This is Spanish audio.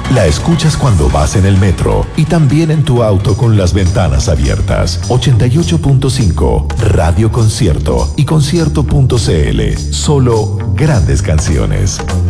La escuchas cuando vas en el metro y también en tu auto con las ventanas abiertas. 88.5 Radio Concierto y concierto.cl. Solo grandes canciones.